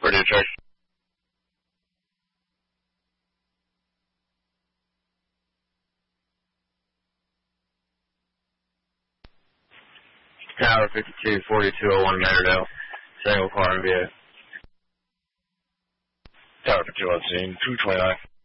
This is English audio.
Ready to check. Tower 52, 4201 Matterdale. Single car MVA. Tower 52 on scene, 229.